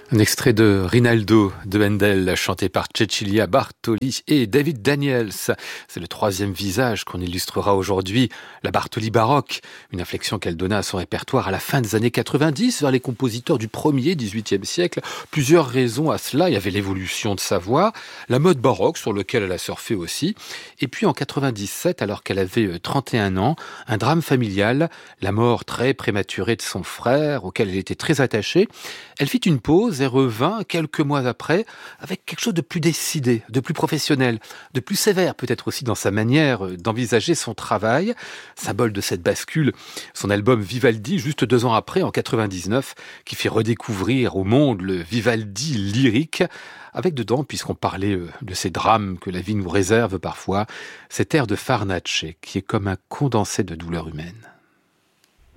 Un extrait de Rinaldo de Handel, chanté par Cecilia Bartoli et David Daniels. C'est le troisième visage qu'on illustrera aujourd'hui, la Bartoli baroque, une inflexion qu'elle donna à son répertoire à la fin des années 90 vers les compositeurs du premier XVIIIe siècle. Plusieurs raisons à cela. Il y avait l'évolution de sa voix, la mode baroque sur lequel elle a surfé aussi. Et puis en 97, alors qu'elle avait 31 ans, un drame familial, la mort très prématurée de son frère, auquel elle était très attachée. Elle fit une pause et revint quelques mois après avec quelque chose de plus décidé, de plus professionnel, de plus sévère peut-être aussi dans sa manière d'envisager son travail. Symbole de cette bascule, son album Vivaldi, juste 2 ans après, en 99, qui fit redécouvrir au monde le Vivaldi lyrique, avec dedans, puisqu'on parlait de ces drames que la vie nous réserve parfois, cet air de Farnace qui est comme un condensé de douleur humaine.